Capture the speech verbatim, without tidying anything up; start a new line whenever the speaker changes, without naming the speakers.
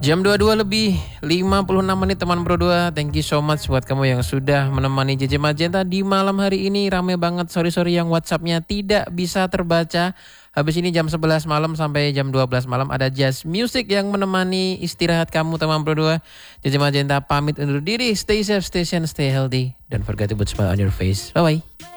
Jam dua puluh dua lebih lima puluh enam menit teman Bro dua. Thank you so much buat kamu yang sudah menemani J J Magenta di malam hari ini. Rame banget, sorry-sorry yang WhatsAppnya tidak bisa terbaca. Habis ini jam sebelas malam sampai jam dua belas malam ada jazz music yang menemani istirahat kamu teman Bro dua. J J Magenta pamit undur diri. Stay safe, stay sane, stay healthy. Don't forget to put smile on your face. Bye-bye.